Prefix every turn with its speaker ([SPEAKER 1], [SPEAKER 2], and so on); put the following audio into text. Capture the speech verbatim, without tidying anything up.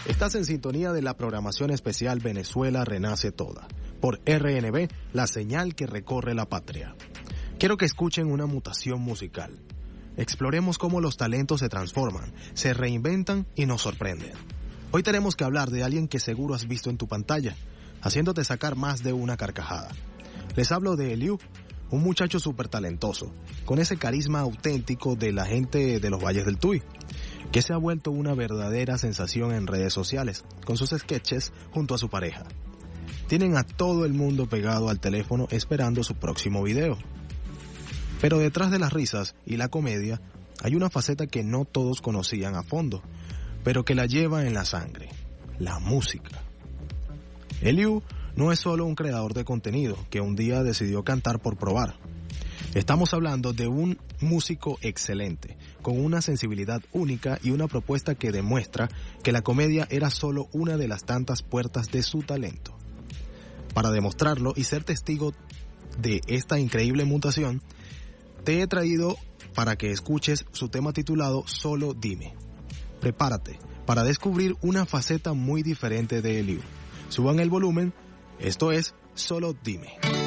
[SPEAKER 1] Estás en sintonía de la programación especial Venezuela Renace Toda, por R N B, la señal que recorre la patria. Quiero que escuchen una mutación musical. Exploremos cómo los talentos se transforman, se reinventan y nos sorprenden. Hoy tenemos que hablar de alguien que seguro has visto en tu pantalla, haciéndote sacar más de una carcajada. Les hablo de Eliu, un muchacho súper talentoso, con ese carisma auténtico de la gente de los Valles del Tuy, que se ha vuelto una verdadera sensación en redes sociales, con sus sketches junto a su pareja. Tienen a todo el mundo pegado al teléfono esperando su próximo video. Pero detrás de las risas y la comedia, hay una faceta que no todos conocían a fondo, pero que la lleva en la sangre: la música. Eliu no es solo un creador de contenido que un día decidió cantar por probar. Estamos hablando de un músico excelente, con una sensibilidad única y una propuesta que demuestra que la comedia era solo una de las tantas puertas de su talento. Para demostrarlo y ser testigo de esta increíble mutación, te he traído para que escuches su tema titulado Solo Dime. Prepárate para descubrir una faceta muy diferente de Eliu. Suban el volumen, esto es Solo Dime.